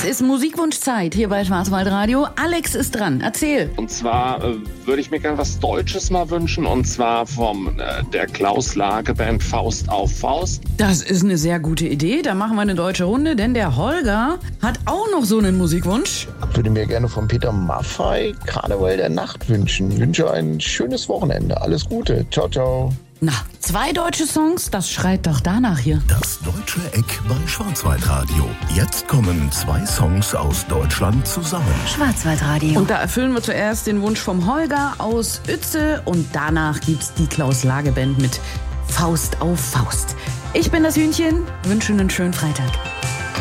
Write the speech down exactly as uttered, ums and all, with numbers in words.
ist Musikwunschzeit hier bei Schwarzwaldradio. Alex ist dran. Erzähl. Und zwar äh, würde ich mir gerne was Deutsches mal wünschen. Und zwar von äh, der Klaus Lage Band Faust auf Faust. Das ist eine sehr gute Idee. Da machen wir eine deutsche Runde, denn der Holger hat auch noch so einen Musikwunsch. Ich würde mir gerne von Peter Maffay Karneval der Nacht wünschen. Ich wünsche ein schönes Wochenende. Alles Gute. Ciao, ciao. Na, zwei deutsche Songs, das schreit doch danach hier. Das Deutsche Eck bei Schwarzwaldradio. Jetzt kommen zwei Songs aus Deutschland zusammen. Schwarzwaldradio. Und da erfüllen wir zuerst den Wunsch vom Holger aus Uetze und danach gibt's die Klaus Lage Band mit Faust auf Faust. Ich bin das Hühnchen, wünsche einen schönen Freitag.